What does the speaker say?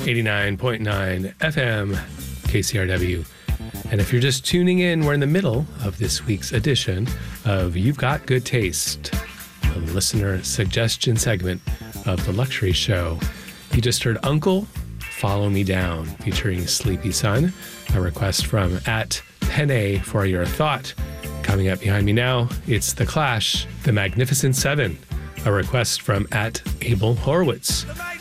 89.9 FM, KCRW. And if you're just tuning in, we're in the middle of this week's edition of You've Got Good Taste, a listener suggestion segment of The Luxury Show. You just heard Uncle, Follow Me Down, featuring Sleepy Sun, a request from @Penne for Your Thought. Coming up behind me now, it's The Clash, The Magnificent Seven, a request from @Abel Horowitz.